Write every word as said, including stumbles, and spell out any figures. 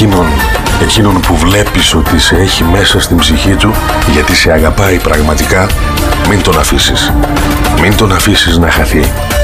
εκείνον, εκείνον που βλέπεις ότι σε έχει μέσα στην ψυχή του, γιατί σε αγαπάει πραγματικά, μην τον αφήσεις. Μην τον αφήσεις να χαθεί.